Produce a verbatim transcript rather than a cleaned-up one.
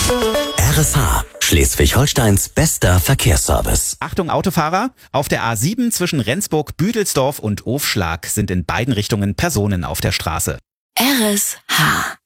R S H, Schleswig-Holsteins bester Verkehrsservice. Achtung Autofahrer, auf der A sieben zwischen Rendsburg, Büdelsdorf und Ofschlag sind in beiden Richtungen Personen auf der Straße. R S H